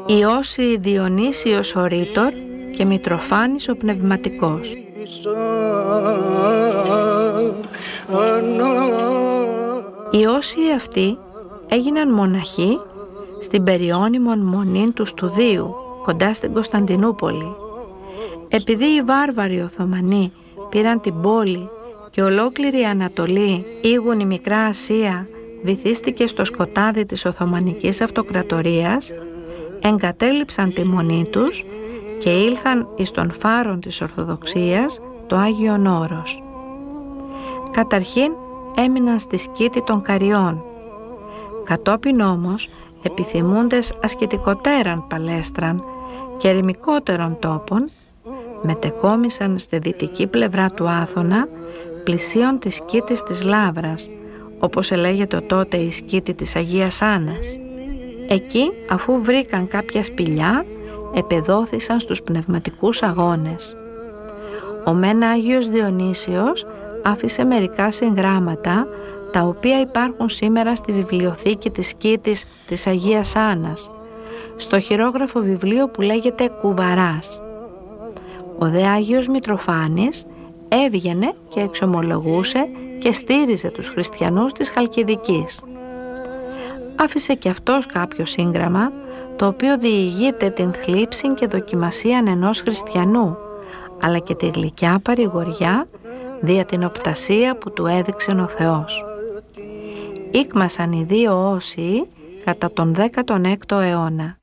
Ιώση Διονύσιος ο Ρήτορ και Μητροφάνης ο Πνευματικός. Οι όσιοι αυτοί έγιναν μοναχοί στην περιώνυμον μονή του Στουδίου, κοντά στην Κωνσταντινούπολη. Επειδή οι βάρβαροι Οθωμανοί πήραν την πόλη και ολόκληρη η Ανατολή, ήγουν η Μικρά Ασία, βυθίστηκε στο σκοτάδι της Οθωμανικής Αυτοκρατορίας, εγκατέλειψαν τη μονή τους και ήλθαν εις των φάρων της Ορθοδοξίας, το Άγιον Όρος. Καταρχήν έμειναν στη σκήτη των Καριών. Κατόπιν όμως, επιθυμούντες ασκητικότεραν παλέστραν και ερημικότερων τόπων, μετεκόμισαν στη δυτική πλευρά του Άθωνα, πλησίον της σκήτης της Λαύρας, όπως ελέγεται τότε η σκήτη της Αγίας Άννας. Εκεί, αφού βρήκαν κάποια σπηλιά, επεδόθησαν στους πνευματικούς αγώνες. Ο μεν Άγιος Διονύσιος άφησε μερικά συγγράμματα, τα οποία υπάρχουν σήμερα στη βιβλιοθήκη της σκήτης της Αγίας Άννας, στο χειρόγραφο βιβλίο που λέγεται Κουβαράς. Ο δε Άγιος Μητροφάνης έβγαινε και εξομολογούσε και στήριζε τους χριστιανούς της Χαλκιδικής. Άφησε και αυτός κάποιο σύγγραμμα, το οποίο διηγείται την θλίψη και δοκιμασία ενός χριστιανού, αλλά και τη γλυκιά παρηγοριά δια την οπτασία που του έδειξε ο Θεός. Ήκμασαν οι δύο όσιοι κατά τον 16ο αιώνα.